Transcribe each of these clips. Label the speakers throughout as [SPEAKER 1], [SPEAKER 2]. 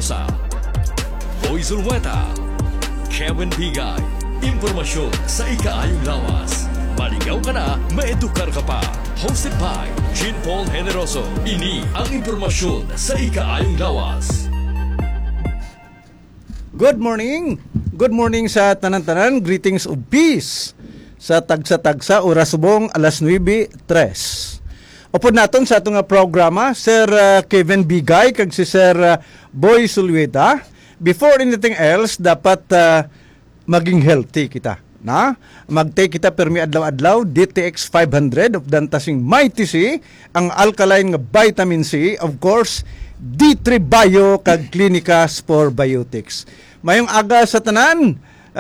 [SPEAKER 1] Mendoza, Boy Zulweta, Kevin Bigay. Impormasyon sa ikaayong lawas. Maligaw ka na, maedukar ka pa. Hosted by Jean Paul Generoso. Ini ang impormasyon sa ikaayong lawas.
[SPEAKER 2] Good morning! Good morning sa tanan-tanan. Greetings of peace sa tagsa-tagsa oras subong alas 9:03. Upod naton sa atong programa Sir Kevin Bigay kag si Sir Boy Zulweta. Before anything else, dapat maging healthy kita. Na? Mag-take kita permi adlaw-adlaw DTX 500 of Dantasing Mighty C, ang alkaline nga vitamin C, of course, D3 Bio kag Clinica Spore Biotics. Mayong aga sa tanan,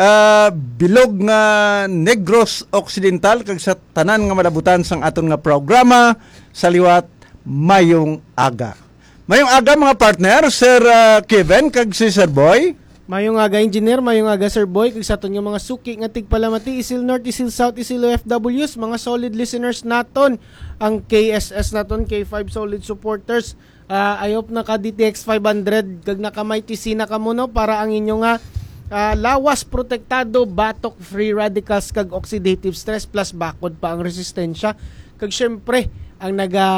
[SPEAKER 2] bilog nga Negros Occidental kag sa tanan nga malabutan sang aton nga programa sa liwat mayong aga. Mayong aga mga partner, Sir Kevin kag si Sir Boy.
[SPEAKER 3] Mayong aga engineer, mayong aga Sir Boy, kag sa aton nga mga suki nga tigpalamati, Isil North, Isil South, Isil OFWs, mga solid listeners naton, ang KSS naton, K5 solid supporters. I hope naka DTX 500 kag naka Mighty C na kamuno para ang inyo nga lawas protektado, batok, free radicals kag oxidative stress plus bakod pa ang resistensya. Kag syempre ang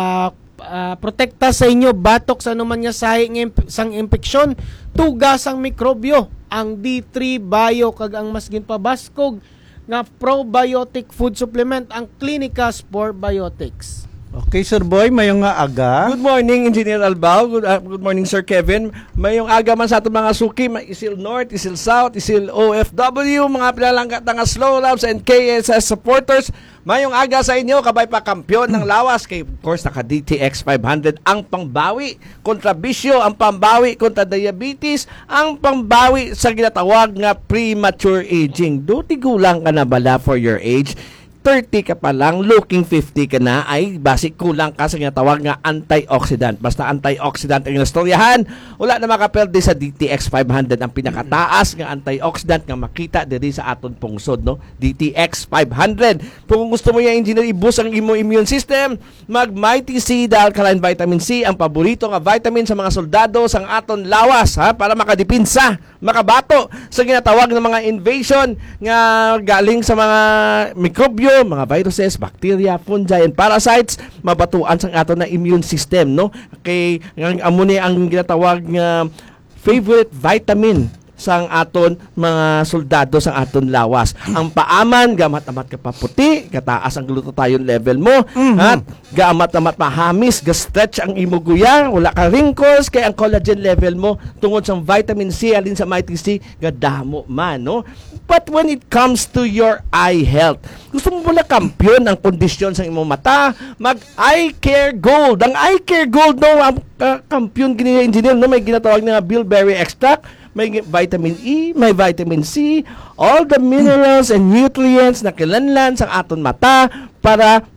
[SPEAKER 3] protekta sa inyo batok sa anuman nga sang impeksyon, tugas ang mikrobyo, ang D3 Bio kag ang mas ginpabaskog nga probiotic food supplement, ang Clinica Spore Biotics.
[SPEAKER 2] Okay, Sir Boy, mayong nga aga.
[SPEAKER 4] Good morning, Engineer Albao. Good morning, Sir Kevin. Mayong aga man sa ating mga suki, Isil North, Isil South, Isil OFW, mga pinalangkat ng Slow Labs and KSS supporters. Mayong aga sa inyo, kabay pa kampiyon ng lawas. Kay, of course, naka DTX 500, ang pangbawi kontra bisyo, ang pangbawi kontra diabetes, ang pangbawi sa ginatawag nga premature aging. Duti gulang ka na bala for your age? 30 ka pa lang, looking 50 ka na, ay basic kulang ka sa ginatawag nga antioxidant. Basta antioxidant ang nastoryahan, wala na makaperde sa DTX 500, ang pinakataas nga antioxidant nga makita diri sa aton pungsod, no? DTX 500. Kung gusto mo yung engineer i-boost ang immune system, mag Mighty C, the alkaline vitamin C, ang paborito nga vitamin sa mga soldado sang aton lawas, ha? Para makadipinsa, makabato sa ginatawag ng mga invasion nga galing sa mga mikrobyo, mga viruses, bacteria, fungi, and parasites, mabatuan sa ato na immune system, no? Kay amo ni ang ginatawag nga favorite vitamin sang aton mga soldado sang aton lawas. Ang paaman, gamat-amat ka paputi, kataas ang glutathione level mo, at gamat-amat mahamis, ga-stretch ang imuguya, wala ka wrinkles, kay ang collagen level mo tungod sa vitamin C, alin sa Mighty C, gadamo man, no? But when it comes to your eye health, gusto mo pala kampiyon ang kondisyon sa imong mata, mag-Eye Care Gold. Ang Eye Care Gold, no, ang kampiyon gini engineer, no, may ginatawag na bilberry extract, may vitamin E, may vitamin C, all the minerals and nutrients na kilanlan sa aton mata para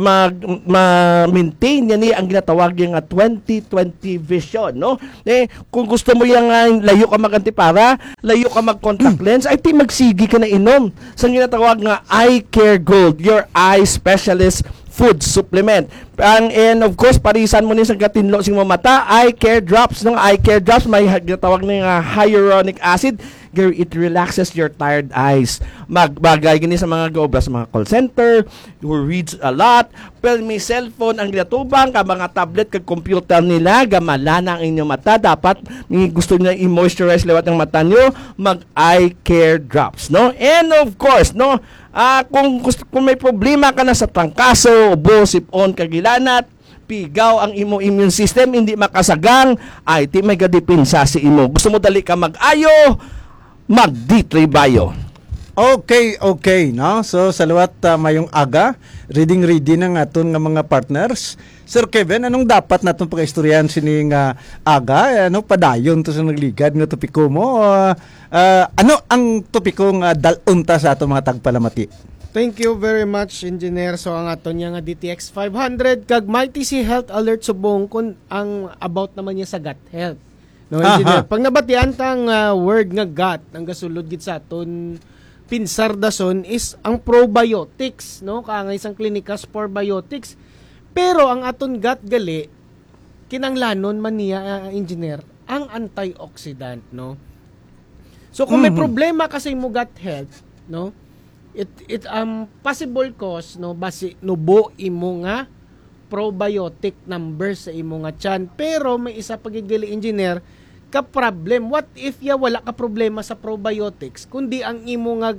[SPEAKER 4] ma-maintain yan ang ginatawag yung 20/20 vision, no? Kung gusto mo yung layo ka mag-antipara, layo ka mag-contact lens, ay magsigi ka na inom sa ginatawag nga Eye Care Gold, your eye specialist food supplement. And of course, parisan mo ni sa gatinlo sing mata, Eye Care Drops. No? Eye Care Drops, may ginatawag na hyaluronic acid. It relaxes your tired eyes. Magbagay gini sa mga gaobra sa mga call center, who reads a lot, pero may cellphone ang ginatubang, ka mga tablet, kag computer nila, gamala na ang inyong mata. Dapat, gusto nyo i-moisturize lewat ng mata nyo, mag-Eye Care Drops. No? And of course, no, kung may problema ka na sa trangkaso, ubo, sipon, kagilanat, pigaw ang imo immune system, hindi makasagang, ay may gadipinsa si imo. Gusto mo dali ka mag-ayo, mag D3 Bio.
[SPEAKER 2] Okay, no? So, salawat mayong aga, reading ng aton nga mga partners. Sir Kevin, anong dapat natin pag-istoryahan sining aga? Ano padayon to sa nagligad nga topiko mo? Ano ang topiko nga dalunta sa atong mga tagpalamati?
[SPEAKER 3] Thank you very much, Engineer. So, ang aton nga DTX 500, kag Mighty C Health Alert subong kun ang about naman niya sa gut health. No, Engineer? Pag nabatian tang word nga gut, ang gasulod gid sa aton pinsardason is ang probiotics, no? Kaangay sang Clinica Spore Biotics. Pero ang aton gut gali, kinanglanon man niya, engineer, ang antioxidant, no? So kung may problema kasi mo gut health, no? It possible cause, no, basi nubo imo nga probiotic number sa imo nga tiyan, pero may isa pagigili engineer ka problem. What if ya wala ka problema sa probiotics kundi ang imo nga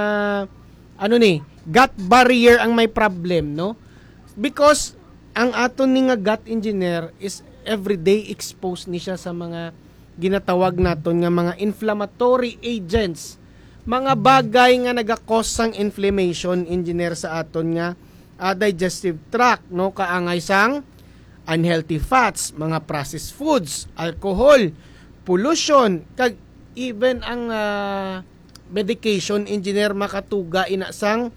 [SPEAKER 3] gut barrier ang may problem, no? Because ang aton ni nga gut engineer is everyday exposed ni siya sa mga ginatawag naton nga mga inflammatory agents, mga bagay nga naga-cause sang inflammation engineer sa aton nga digestive tract, no? Kaangay sang unhealthy fats, mga processed foods, alcohol, pollution, kag even ang medication engineer makatuga inasang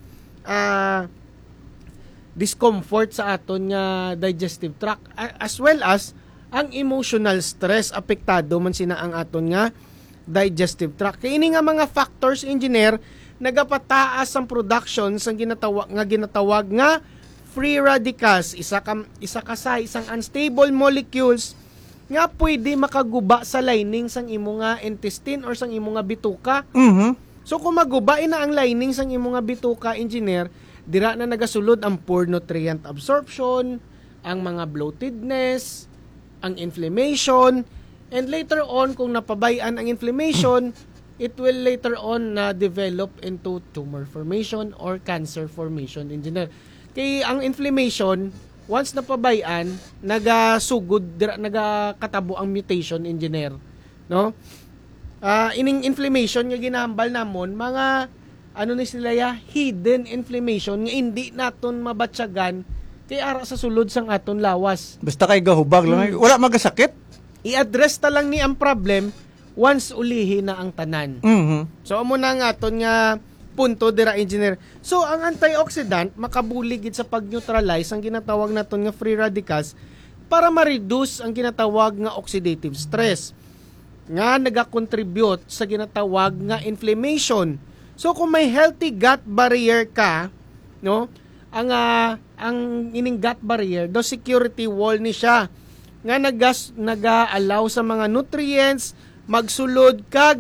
[SPEAKER 3] discomfort sa aton nga digestive tract, as well as ang emotional stress, apektado man sina ang aton nga digestive tract. Kaya ini nga mga factors engineer nagapataas ang production sa ginatawag nga free radicals, isang unstable molecules nga pwede makaguba sa lining sang imo nga intestine or sang imo nga bituka. So kung maguba na ang lining sang imo nga bituka engineer, dira na nagasulod ang poor nutrient absorption, ang mga bloatedness, ang inflammation, and later on kung napabayan ang inflammation, it will later on na develop into tumor formation or cancer formation engineer. Kay ang inflammation, once napabayan, nagasugod, nagakatabo ang mutation engineer, no? Ining inflammation nga ginahambal namon, mga ni sila hidden inflammation nga hindi naton mabatyagan kay ara sa sulod sang aton lawas.
[SPEAKER 2] Basta kay gahubag lang, wala magasakit.
[SPEAKER 3] I-address ta lang ni ang problem once ulihi na ang tanan. So amo na nga aton nga punto dira engineer. So ang antioxidant makabulig gid sa pag-neutralize ang ginatawag naton nga free radicals para ma-reduce ang ginatawag nga oxidative stress nga naga-contribute sa ginatawag nga inflammation. So kung may healthy gut barrier ka, no, ang ining gut barrier, do security wall ni siya nga naga-allow sa mga nutrients magsulod kag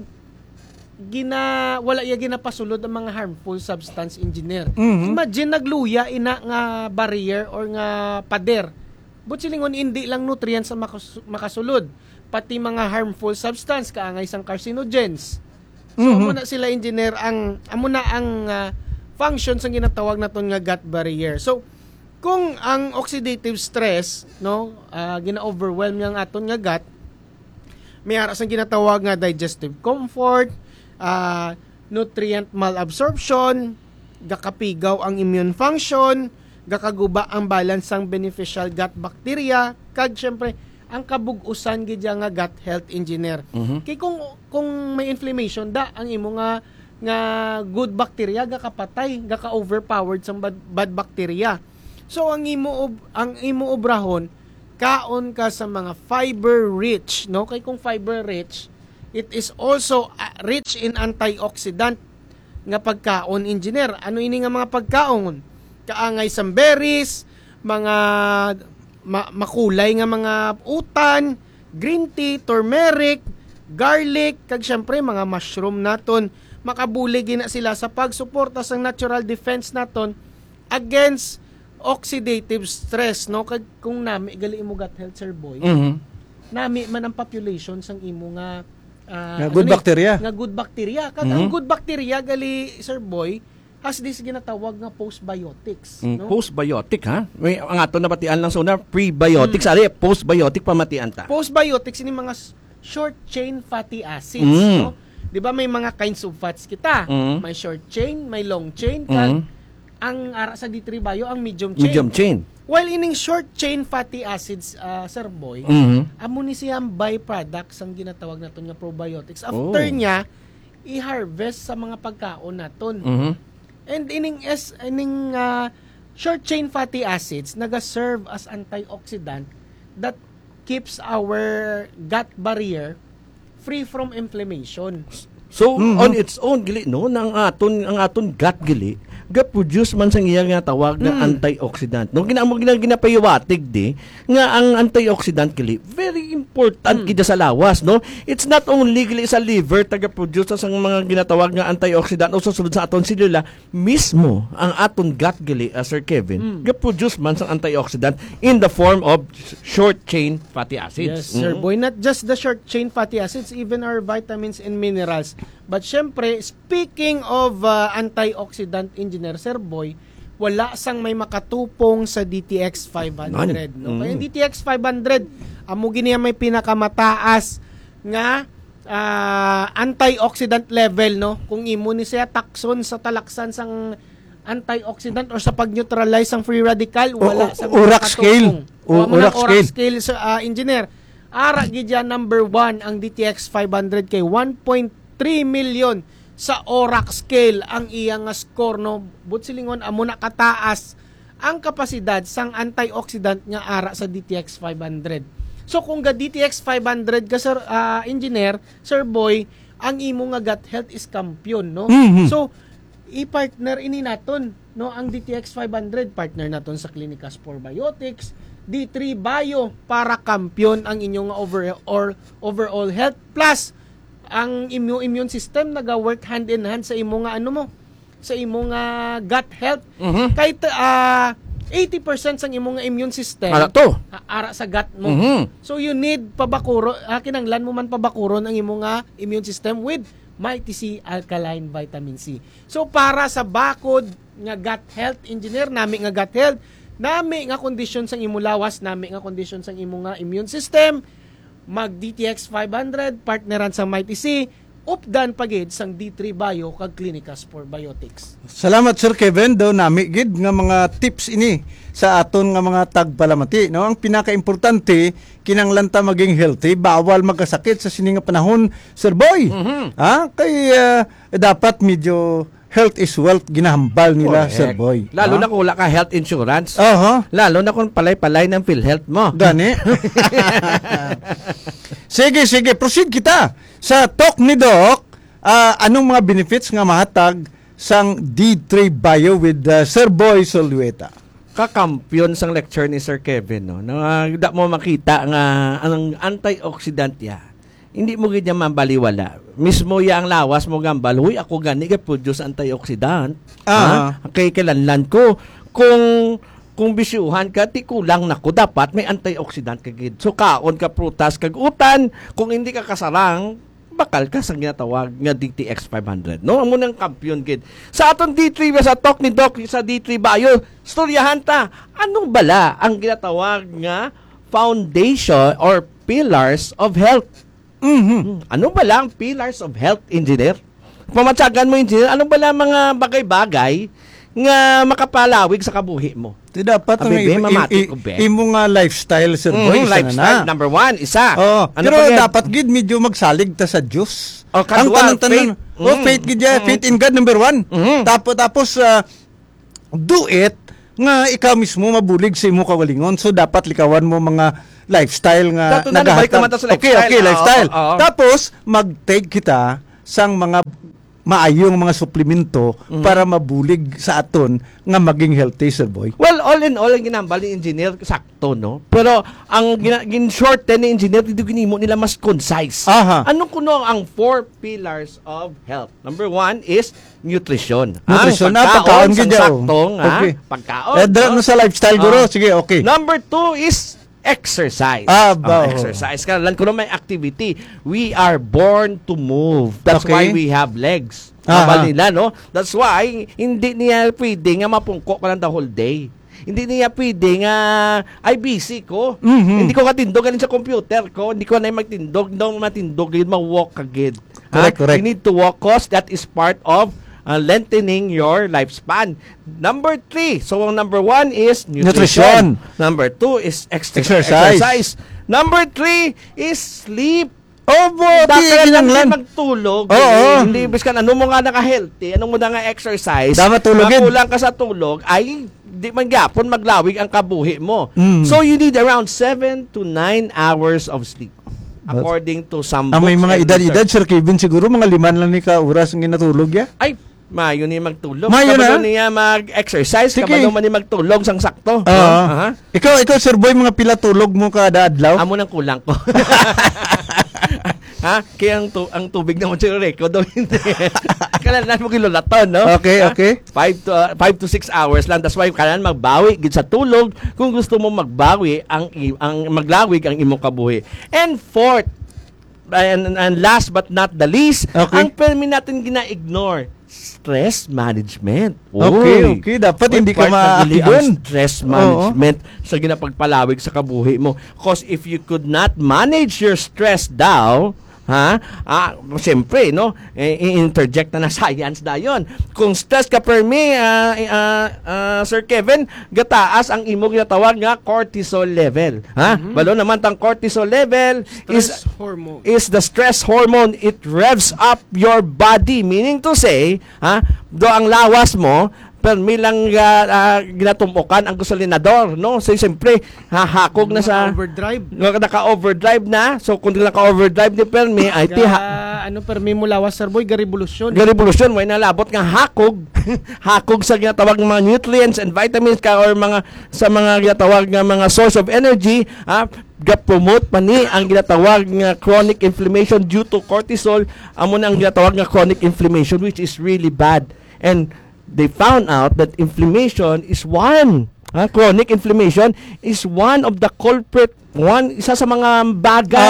[SPEAKER 3] wala ginapasulod ang mga harmful substance engineer. Imagine nagluya ina nga barrier or nga pader. But silingon hindi lang nutrients ang makasulod, pati mga harmful substance kaangay sang carcinogens. So amo na sila engineer ang function sa ginatawag naton nga gut barrier. So kung ang oxidative stress, no, gina-overwhelm yang aton nga gut, may ara sang ginatawag nga digestive comfort, nutrient malabsorption, gakapigaw ang immune function, gakaguba ang balance sang beneficial gut bacteria, kag syempre ang kabug-usan gid nga gut health engineer. Kay kung may inflammation da ang imo nga good bacteria gakapatay, gaka-overpowered sang bad bacteria. So ang imo obrahon, kaon ka sa mga fiber rich, no? Kay kung fiber rich, it is also rich in antioxidant nga pagkaon engineer. Ano ini nga mga pagkaon? Kaangay sang berries, mga makulay nga mga utan, green tea, turmeric, garlic, kag syempre mga mushroom naton. Makabulig na sila sa pagsuporta sa natural defense naton against oxidative stress, no? Kag kung nami gali imo gut health, Sir Boy, nami man ang population sang imo nga
[SPEAKER 2] good bacteria.
[SPEAKER 3] Nga good bacteria. Kag ang good bacteria gali, Sir Boy, has this ginatawag nga postbiotics, no?
[SPEAKER 4] Postbiotic, ha? May ang ato na batian lang sa una, prebiotics, ari postbiotic pamatian ta.
[SPEAKER 3] Postbiotics ini mga short chain fatty acids, no? 'Di ba may mga kinds of fats kita? May short chain, may long chain, kag ang ara sa D3 Bio ang medium chain.
[SPEAKER 4] Medium chain.
[SPEAKER 3] While ining short chain fatty acids, Sir Boy, amo ni siyang byproducts ang ginatawag naton nga probiotics. After niya i-harvest sa mga pagkaon naton. And ining short chain fatty acids naga-serve as antioxidant that keeps our gut barrier free from inflammation.
[SPEAKER 4] So on its own gili no ang aton gut gili ga-produce man sang iya nga tawag na antioxidant. No ginapayiwatig di nga ang antioxidant kili very important kida sa lawas, no? It's not only kili sa liver taga-produce sang mga ginatawag nga antioxidant o susunod sa aton selula, mismo ang aton gut kili, Sir Kevin, ga-produce man sang antioxidant in the form of short chain fatty acids.
[SPEAKER 3] Yes, Sir Boy. Not just the short chain fatty acids, even our vitamins and minerals. But syempre, speaking of antioxidant engineer, Sir Boy, wala sang may makatupong sa DTX 500. No? Kaya yung DTX 500, amo giniya may pinakamataas nga antioxidant level, no? Kung imo ni siya takson sa talaksan sang antioxidant or sa pag-neutralize ang free radical, wala sang
[SPEAKER 2] Urac scale.
[SPEAKER 3] Urac
[SPEAKER 2] Urac
[SPEAKER 3] scale sa engineer. Ara gidya number 1 ang DTX 500 kay 1.3 million sa Urac scale ang iyang score, no. But silingon amo na kataas ang kapasidad sang antioxidant nga ara sa DTX 500. So kung ga DTX 500 ka sir engineer, Sir Boy, ang imo nga gut health is kampiyon, no. So i-partner ini naton, no, ang DTX 500 partner naton sa Clinicas Probiotics, D3 Bio para kampiyon ang inyong overall health, plus ang immune system naga-work hand in hand sa imo nga sa imo nga gut health. Kahit 80% sang imo nga immune system ara sa gut mo. So you need pabakuro, kinanglan mo man pabakuron ang imo nga immune system with Mighty C Alkaline Vitamin C. So para sa bakod nga gut health engineer, nami nga gut health, nami nga kondisyon sang imo lawas, nami nga kondisyon sang imo nga immune system, mag DTX 500 partneran sa Mighty C, updan pagid sang D3 Bio kag Clinicas Probiotics.
[SPEAKER 2] Salamat Sir Kevin, daw nami gid nga mga tips ini sa aton nga mga tagpalamati, no. Ang pinakaimportante kinanglan ta maging healthy, bawal magkasakit sa sini nga panahon, Sir Boy. Kay dapat medyo health is wealth ginahambal nila,
[SPEAKER 4] correct,
[SPEAKER 2] Sir Boy.
[SPEAKER 4] Lalo na kung wala ka health insurance.
[SPEAKER 2] Lalo
[SPEAKER 4] na kung palay-palay ng PhilHealth mo.
[SPEAKER 2] Gani. Sige, proceed kita sa talk ni Doc. Anong mga benefits nga mahatag sang D3 Bio with Sir Boy Solueta?
[SPEAKER 4] Kakampiyon sang lecture ni Sir Kevin, no. Da mo makita nga ang antioxidant ya. Hindi mo gid mambaliwala. Mismo ya ang lawas mo gambal, huy ako gani ga produce antioxidant. Kay kailanlan ko kung bisyuhan ka, ti kulang nako, dapat may antioxidant ka gid. So kaon ka prutas kag utan, kung hindi ka kasarang, bakal ka sang ginatawag nga DTX 500. No, amo nang kampiyon gid. Sa aton D3 sa talk ni Doc sa D3 Bio, storyahan ta. Anong bala ang ginatawag nga foundation or pillars of health? Ano ba lang pillars of health, engineer? Pamatsagan mo, engineer, ano ba lang mga bagay-bagay nga makapalawig sa kabuhi mo?
[SPEAKER 2] Di dapat ang imo nga lifestyle, Sir Boy.
[SPEAKER 4] Lifestyle, number 1, isa.
[SPEAKER 2] Pero dapat gid medyo magsalig ta sa Diyos. Ang tanan-tanan. Faith gid ya, faith in God, number 1. Tapos do it nga ikaw mismo mabulig sa imo kawalingon. So dapat likawan mo mga lifestyle nga nagahatag. Okay, lifestyle. Tapos mag-take kita sang mga maayong mga suplemento para mabulig sa aton nga maging healthy, Sir Boy.
[SPEAKER 4] Well, all in all, ang ginambal ni engineer, sakto, no? Pero ang gin-short ni engineer, dito ginimo nila mas concise. Anong kuno ang 4 pillars of health? Number 1 is nutrition.
[SPEAKER 2] Nutrition, pagkaon gidya.
[SPEAKER 4] Okay. Pagkaon.
[SPEAKER 2] No sa lifestyle guro. Sige, okay.
[SPEAKER 4] Number 2 is exercise. Exercise. Kailan ko may activity. We are born to move. That's why we have legs. Nila, no? That's why hindi niya pwede nga mapungko ka lang the whole day. Hindi niya pwede nga ay busy ko. Hindi ko katindog galing sa computer ko. Hindi ko na magtindog. Matindog. Ma-walk agad.
[SPEAKER 2] Correct.
[SPEAKER 4] You need to walk cause that is part of lengthening your lifespan. Number 3. So, ang number 1 is nutrition. Number 2 is exercise. Number 3 is sleep. Dapat lang magtulog. Hindi ibig ka ano mo nga naka-healthy, ano mo na nga exercise.
[SPEAKER 2] Dapat tulogin.
[SPEAKER 4] Kulang ka sa tulog ay di man gyapon maglawig ang kabuhi mo. So you need around 7 to 9 hours of sleep. According to some books.
[SPEAKER 2] May mga edad-edad, Sir Kevin, siguro mga 5 lang ni ka oras ang ginatulog ya?
[SPEAKER 4] Ay, Mayo ni magtulog.
[SPEAKER 2] Mayo na?
[SPEAKER 4] Kabalo niya mag-exercise.
[SPEAKER 2] Sige.
[SPEAKER 4] Kabalo man ni magtulog sang sakto.
[SPEAKER 2] Oo. Ikaw, Sir Boy, mga pila tulog mo kada adlaw?
[SPEAKER 4] Amo nang kulang ko. Ha? Kaya ang tubig naman sa record daw hindi. Kailangan mo kilolaton, no?
[SPEAKER 2] Okay,
[SPEAKER 4] Ha?
[SPEAKER 2] okay.
[SPEAKER 4] 5 to 6 hours lang. That's why kailangan magbawi gid sa tulog kung gusto mo magbawi ang maglawig ang imong kabuhi. And fourth, and last but not the least,
[SPEAKER 2] Okay.
[SPEAKER 4] ang permi natin gina-ignore, stress management.
[SPEAKER 2] Okay, okay. Dapat hindi ka
[SPEAKER 4] maakigon. Stress management sa ginapagpalawig sa kabuhi mo. Because if you could not manage your stress daw, siyempre, no? I-interject na science na yun. Kung stress ka per me, Sir Kevin, gataas ang imo ginatawag nga cortisol level. Balo naman tang cortisol level
[SPEAKER 3] Stress hormone.
[SPEAKER 4] is the stress hormone. It revs up your body. Meaning to say, do ang lawas mo, permi lang ginatumukan ang gasolinador, no? So, siyempre, hahakog na sa
[SPEAKER 3] overdrive.
[SPEAKER 4] naka-overdrive na. So, kung naka-overdrive ni permi, ay
[SPEAKER 3] Permi mo lawas, Sir Boy, revolusyon.
[SPEAKER 4] revolusyon, may nalabot nga hakog. Hakog sa ginatawag ng mga nutrients and vitamins ka or sa mga ginatawag ng mga source of energy, ga-promote pa ni ang ginatawag nga chronic inflammation due to cortisol. Amo na ang ginatawag nga chronic inflammation, which is really bad. And they found out that inflammation is chronic inflammation is one of the culprit, isa sa mga bagay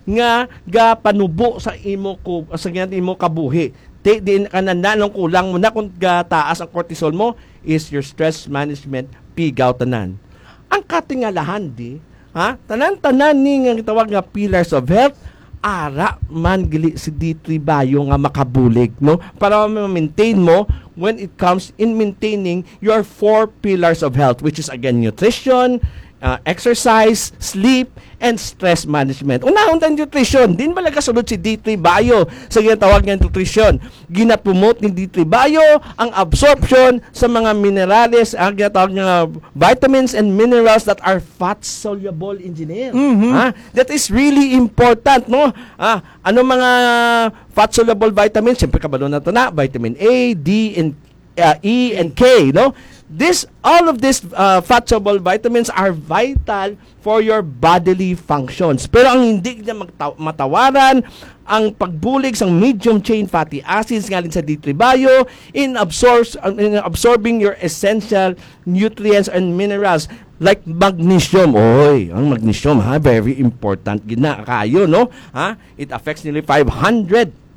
[SPEAKER 4] nga panubo sa imo kabuhi. Di ka nananong kulang mo na kung taas ang cortisol mo is your stress management pigaw tanan. Ang katingalahan tanan-tanan ni nga tawag nga pillars of health, ara man gili si D3 Bio nga makabulig, no? Para ma-maintain mo when it comes in maintaining your 4 pillars of health, which is again nutrition, exercise, sleep, and stress management. Unahon tang nutrition, din bala kasulod si D3 Bio sa ginatawag nga nutrition. Gina-promote ni D3 Bio ang absorption sa mga minerales, ang ginatawag nga vitamins and minerals that are fat soluble engineer. That is really important, no? Ano mga fat soluble vitamins? Siyempre kabalo na to na vitamin A, D, and E and K, no? All of these fat soluble vitamins are vital for your bodily functions. Pero ang hindi niya matawaran ang pagbulig sa medium chain fatty acids galing sa D3 Bio in absorbing your essential nutrients and minerals like magnesium. Ang magnesium, very important gina kayo, no? It affects nearly 500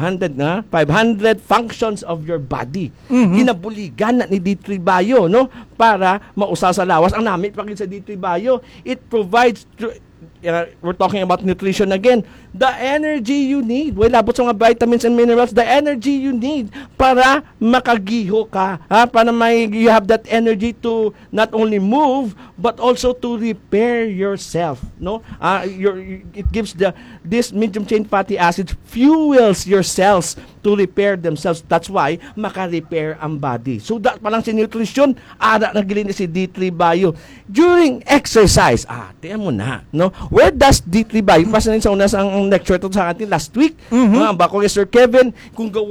[SPEAKER 4] functions of your body. Ginabuligan na ni D3 Bio, no? Para mausa sa lawas. Ang namit pa sa D3 Bio, it provides we're talking about nutrition again, the energy you need. Labot sa mga vitamins and minerals, the energy you need para makagiho ka. Para you have that energy to not only move, but also to repair yourself. No? It gives this medium chain fatty acids fuels your cells to repair themselves. That's why maka-repair ang body. So that pa lang si nutrition, nagilin si D3 Bio. During exercise, tiyan mo na, no? Where does D3 Bio? Pasanin sa una sa lecture to sa atin last week. Ang bako kay Sir Kevin, kung